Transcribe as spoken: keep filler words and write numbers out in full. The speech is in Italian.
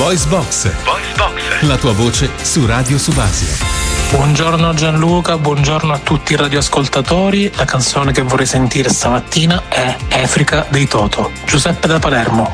Voice Box. Voice Box. La tua voce su Radio Subasio. Buongiorno Gianluca, buongiorno a tutti i radioascoltatori. La canzone che vorrei sentire stamattina è Africa dei Toto. Giuseppe da Palermo.